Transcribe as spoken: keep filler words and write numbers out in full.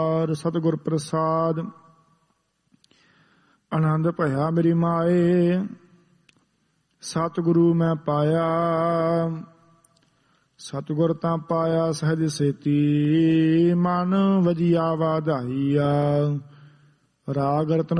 ਸਤਿਗੁਰ ਪ੍ਰਸਾਦ। ਆਨੰਦ ਭਇਆ ਮੇਰੀ ਮਾਏ, ਸਤਿਗੁਰੂ ਮੈਂ ਪਾਇਆ। ਸਤਿਗੁਰ ਤਾਂ ਪਾਇਆ ਸਹਿਜ ਸੇਤੀ, ਮਨ ਵਜੀਆ ਵਾਧਾਈਆ। ਰਾਗ ਰਤਨ